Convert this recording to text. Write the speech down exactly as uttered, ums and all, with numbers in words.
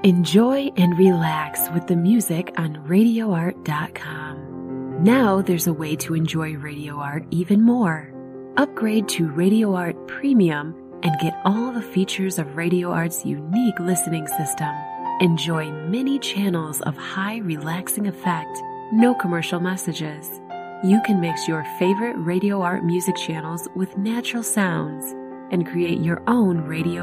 Enjoy and relax with the music on radio art dot com. Now there's a way to enjoy Radio Art even more. Upgrade to Radio Art Premium and get all the features of Radio Art's unique listening system. Enjoy many channels of high relaxing effect, no commercial messages. You can mix your favorite Radio Art music channels with natural sounds and create your own radio